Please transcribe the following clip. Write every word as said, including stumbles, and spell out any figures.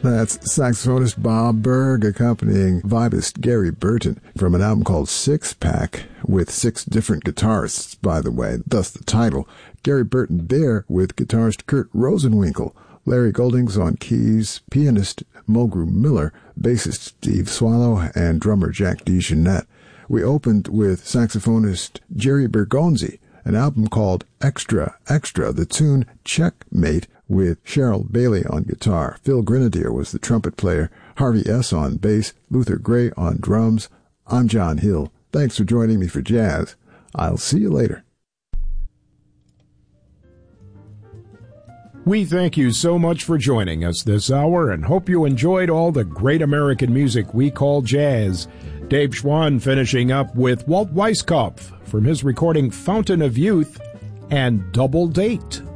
That's saxophonist Bob Berg accompanying vibist Gary Burton from an album called Six Pack with six different guitarists, by the way, thus the title. Gary Burton there with guitarist Kurt Rosenwinkel, Larry Goldings on keys, pianist Mulgrew Miller, bassist Steve Swallow, and drummer Jack DeJohnette. We opened with saxophonist Jerry Bergonzi, an album called Extra Extra, the tune Checkmate, with Cheryl Bailey on guitar. Phil Grenadier was the trumpet player, Harvey S. on bass, Luther Gray on drums. I'm John Hill. Thanks for joining me for jazz. I'll see you later. We thank you so much for joining us this hour and hope you enjoyed all the great American music we call jazz. Dave Schwann finishing up with Walt Weiskopf from his recording Fountain of Youth and Double Date.